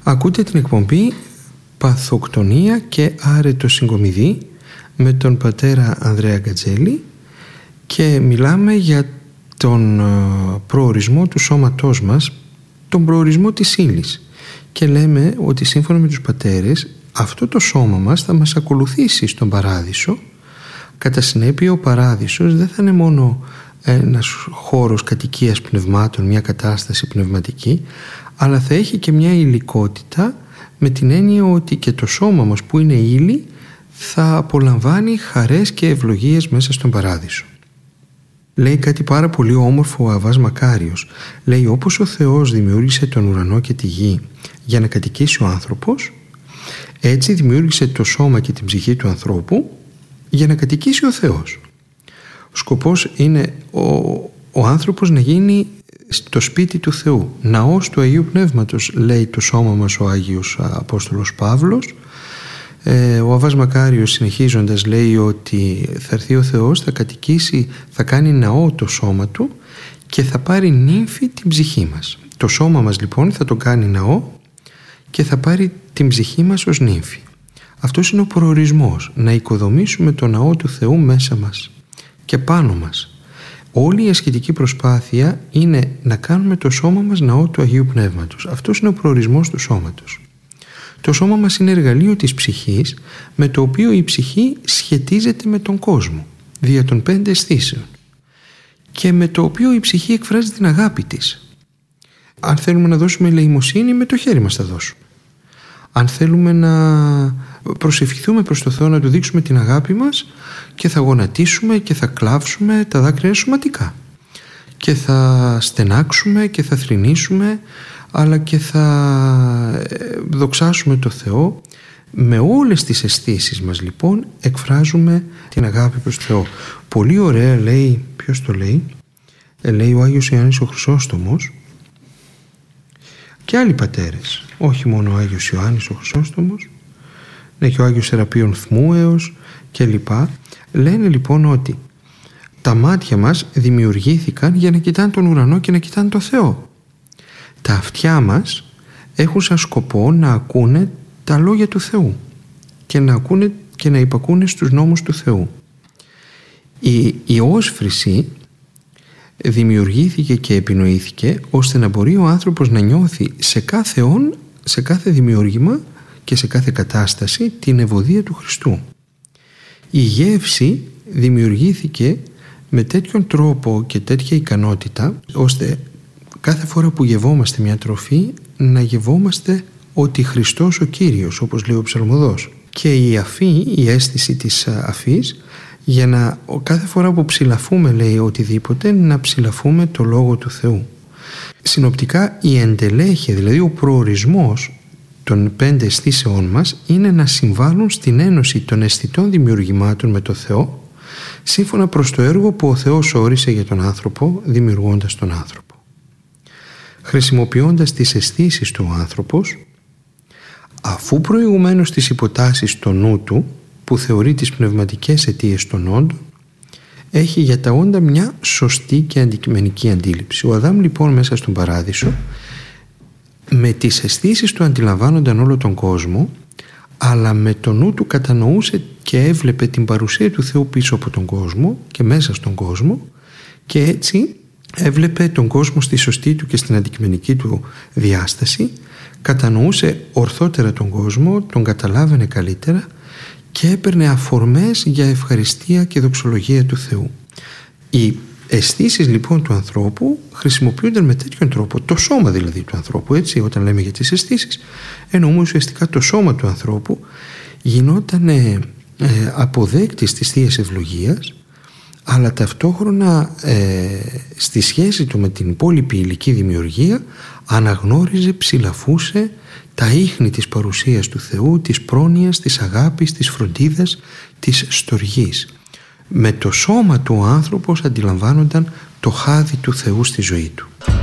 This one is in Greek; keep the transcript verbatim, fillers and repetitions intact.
Ακούτε την εκπομπή «Παθοκτονία και άρετο συγκομιδή» με τον πατέρα Ανδρέα Γκατζέλη και μιλάμε για τον προορισμό του σώματός μας, τον προορισμό της ύλης, και λέμε ότι σύμφωνα με τους πατέρες αυτό το σώμα μας θα μας ακολουθήσει στον παράδεισο. Κατά συνέπεια ο παράδεισος δεν θα είναι μόνο ένας χώρος κατοικίας πνευμάτων, μια κατάσταση πνευματική, αλλά θα έχει και μια υλικότητα, με την έννοια ότι και το σώμα μας που είναι ύλη θα απολαμβάνει χαρές και ευλογίες μέσα στον παράδεισο. Λέει κάτι πάρα πολύ όμορφο ο Αββάς Μακάριος. Λέει, όπως ο Θεός δημιούργησε τον ουρανό και τη γη για να κατοικήσει ο άνθρωπος, έτσι δημιούργησε το σώμα και την ψυχή του ανθρώπου για να κατοικήσει ο Θεός. Ο σκοπός είναι ο, ο άνθρωπος να γίνει στο σπίτι του Θεού. Ναός του Αγίου Πνεύματος, λέει το σώμα μας ο Άγιος Απόστολος Παύλος. Ε, ο Αββάς Μακάριος συνεχίζοντας λέει ότι θα έρθει ο Θεός, θα κατοικήσει, θα κάνει ναό το σώμα του και θα πάρει νύμφη την ψυχή μας. Το σώμα μας λοιπόν θα το κάνει ναό και θα πάρει την ψυχή μας ως νύμφη. Αυτός είναι ο προορισμός, να οικοδομήσουμε το ναό του Θεού μέσα μας και πάνω μας. Όλη η ασκητική προσπάθεια είναι να κάνουμε το σώμα μας ναό του Αγίου Πνεύματος. Αυτός είναι ο προορισμός του σώματος. Το σώμα μας είναι εργαλείο της ψυχής, με το οποίο η ψυχή σχετίζεται με τον κόσμο δια των πέντε αισθήσεων και με το οποίο η ψυχή εκφράζει την αγάπη της. Αν θέλουμε να δώσουμε ελεημοσύνη, με το χέρι μας θα δώσουμε. Αν θέλουμε να προσευχηθούμε προς το Θεό, να Του δείξουμε την αγάπη μας, και θα γονατίσουμε και θα κλάψουμε, τα δάκρυα σωματικά, και θα στενάξουμε και θα θρηνήσουμε, αλλά και θα δοξάσουμε το Θεό. Με όλες τις αισθήσεις μας λοιπόν εκφράζουμε την αγάπη προς το Θεό. Πολύ ωραία λέει, ποιος το λέει, ε, λέει ο Άγιος Ιωάννης ο Χρυσόστομος και άλλοι πατέρες, όχι μόνο ο Άγιος Ιωάννης ο Χρυσόστομος, ναι, και ο Άγιος Σεραπείων Θμούεος και λοιπά. Λένε λοιπόν ότι τα μάτια μας δημιουργήθηκαν για να κοιτάνε τον ουρανό και να κοιτάνε τον Θεό. Τα αυτιά μας έχουν σαν σκοπό να ακούνε τα λόγια του Θεού και να ακούνε και να υπακούνε στους νόμους του Θεού. Η, η όσφρηση δημιουργήθηκε και επινοήθηκε ώστε να μπορεί ο άνθρωπος να νιώθει σε κάθε όν, σε κάθε δημιούργημα και σε κάθε κατάσταση την ευωδία του Χριστού. Η γεύση δημιουργήθηκε με τέτοιον τρόπο και τέτοια ικανότητα ώστε κάθε φορά που γευόμαστε μια τροφή να γευόμαστε ότι Χριστός ο Κύριος, όπως λέει ο ψαλμοδός. Και η αφή, η αίσθηση της αφής, για να κάθε φορά που ψηλαφούμε, λέει, οτιδήποτε, να ψηλαφούμε το Λόγο του Θεού. Συνοπτικά η εντελέχεια, δηλαδή ο προορισμός των πέντε αισθήσεών μας, είναι να συμβάλλουν στην ένωση των αισθητών δημιουργημάτων με το Θεό, σύμφωνα προς το έργο που ο Θεός όρισε για τον άνθρωπο, δημιουργώντας τον άνθρωπο. Χρησιμοποιώντας τις αισθήσεις του ο άνθρωπος, αφού προηγουμένως τις υποτάσσει στο νου του, που θεωρεί τις πνευματικές αιτίες των όντων, έχει για τα όντα μια σωστή και αντικειμενική αντίληψη. Ο Αδάμ λοιπόν μέσα στον παράδεισο, με τις αισθήσεις του αντιλαμβάνονταν όλο τον κόσμο, αλλά με το νου του κατανοούσε και έβλεπε την παρουσία του Θεού πίσω από τον κόσμο και μέσα στον κόσμο, και έτσι έβλεπε τον κόσμο στη σωστή του και στην αντικειμενική του διάσταση, κατανοούσε ορθότερα τον κόσμο, τον καταλάβαινε καλύτερα και έπαιρνε αφορμές για ευχαριστία και δοξολογία του Θεού. Οι αισθήσεις λοιπόν του ανθρώπου χρησιμοποιούνται με τέτοιον τρόπο, το σώμα δηλαδή του ανθρώπου, έτσι, όταν λέμε για τις αισθήσεις, εννοούμε ουσιαστικά το σώμα του ανθρώπου γινόταν ε, αποδέκτης της Θείας Ευλογίας, αλλά ταυτόχρονα ε, στη σχέση του με την υπόλοιπη υλική δημιουργία αναγνώριζε, ψηλαφούσε τα ίχνη της παρουσίας του Θεού, της πρόνοιας, της αγάπης, της φροντίδας, της στοργής. Με το σώμα του ο άνθρωπος αντιλαμβάνονταν το χάδι του Θεού στη ζωή του.